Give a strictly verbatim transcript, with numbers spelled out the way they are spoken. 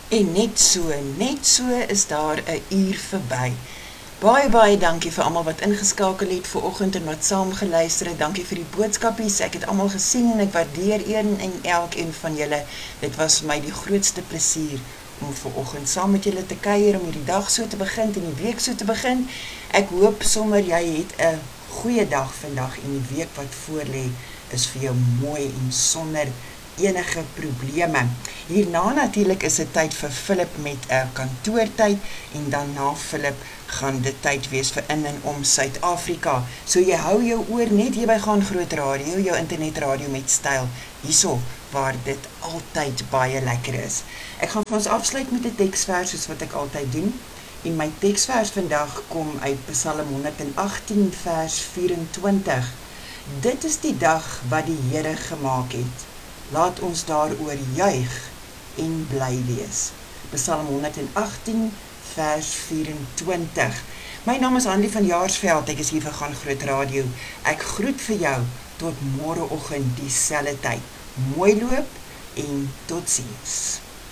En net so, net so is daar 'n uur verby. Baie, baie dankie vir almal wat ingeskakel het vir oggend en wat saam geluister het. Dankie vir die boodskapies. Ek het almal gesien en ek waardeer een en elkeen van julle. Dit was vir my die grootste plesier om vir oggend saam met julle te kuier, om hierdie dag so te begin en die week so te begin. Ek hoop sommer jy het 'n goeie dag vandag en die week wat voorlê is vir jou mooi en sonder enige probleme. Hierna natuurlik is dit tyd vir Philip met 'n kantoortyd en dan na Philip gaan dit tyd wees vir in en om Suid-Afrika. So jy hou jou oor net hier by Gaan Groot Radio, jou internetradio met styl, hierso waar dit altyd baie lekker is. Ek gaan vir ons afsluit met 'n teksvers soos wat ek altyd doen. En my teksvers vandag kom uit Psalm honderdagtien vers vyf-en-twintig. Dit is die dag wat die Here gemaak het. Laat ons daaroor juig en bly wees. Psalm honderdagtien vers vyf-en-twintig. My naam is Hanlie van Jaarsveld, ek is hier vir Gaan Groot Radio. Ek groet vir jou tot môreoggend dieselfde tyd. Mooi loop en totsiens.